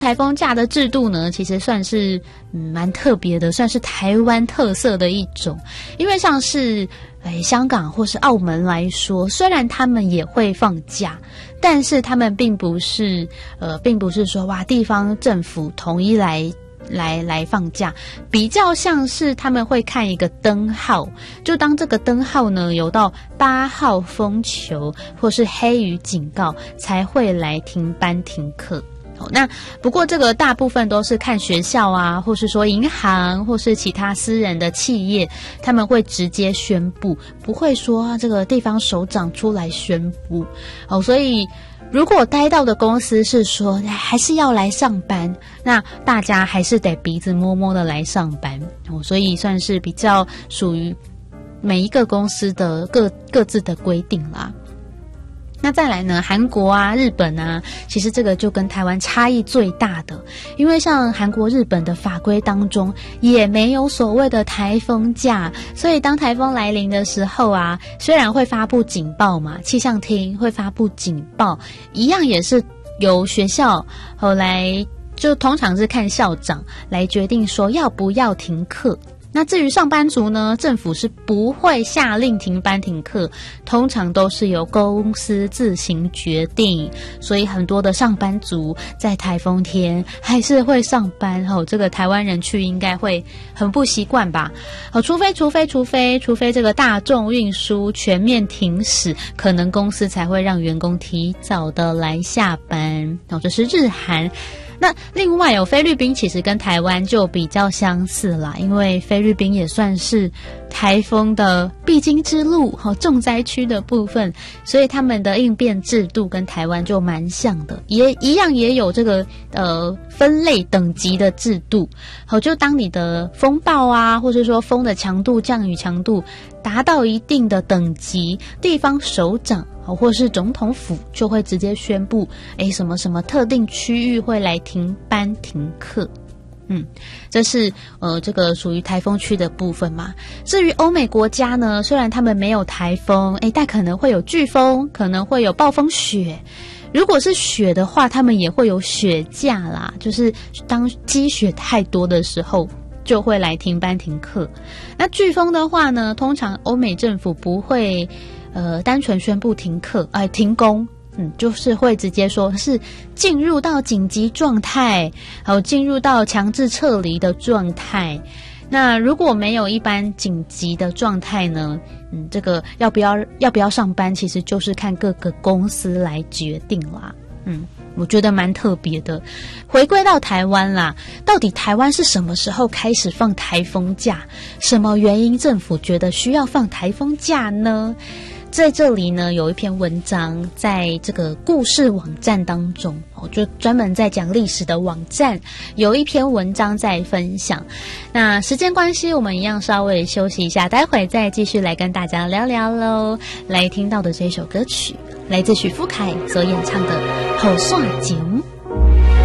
台风假的制度呢，其实算是蛮特别的，算是台湾特色的一种。因为像是香港或是澳门来说，虽然他们也会放假，但是他们并不是说哇地方政府统一来放假，比较像是他们会看一个灯号，就当这个灯号呢有到8号风球或是黑雨警告，才会来停班停课。那不过这个大部分都是看学校啊，或是说银行，或是其他私人的企业，他们会直接宣布，不会说这个地方首长出来宣布。所以如果待到的公司是说还是要来上班，那大家还是得鼻子摸摸的来上班。所以算是比较属于每一个公司的各自的规定啦。那再来呢，韩国啊、日本啊，其实这个就跟台湾差异最大的，因为像韩国、日本的法规当中也没有所谓的台风假，所以当台风来临的时候啊，虽然会发布警报嘛，气象厅会发布警报，一样也是由学校后来就通常是看校长来决定说要不要停课。那至于上班族呢，政府是不会下令停班停课，通常都是由公司自行决定，所以很多的上班族在台风天还是会上班。这个台湾人去应该会很不习惯吧。除非这个大众运输全面停驶，可能公司才会让员工提早的来下班。这是日韩。那另外菲律宾其实跟台湾就比较相似啦，因为菲律宾也算是台风的必经之路，重灾区的部分，所以他们的应变制度跟台湾就蛮像的，也一样也有这个分类等级的制度。就当你的风暴啊，或者说风的强度、降雨强度达到一定的等级，地方首长或是总统府就会直接宣布什么什么特定区域会来停班停课。这是这个属于台风区的部分嘛。至于欧美国家呢，虽然他们没有台风，但可能会有飓风，可能会有暴风雪。如果是雪的话，他们也会有雪假啦，就是当积雪太多的时候就会来停班停课。那飓风的话呢，通常欧美政府不会单纯宣布停课停工，就是会直接说是进入到紧急状态，还有进入到强制撤离的状态。那如果没有一般紧急的状态呢，这个要不要上班，其实就是看各个公司来决定啦。我觉得蛮特别的。回归到台湾啦，到底台湾是什么时候开始放台风假？什么原因政府觉得需要放台风假呢？在这里呢，有一篇文章在这个故事网站当中，就专门在讲历史的网站，有一篇文章在分享。那时间关系，我们一样稍微休息一下，待会再继续来跟大家聊聊咯。来听到的这首歌曲，来自许富凯所演唱的《好煞情》。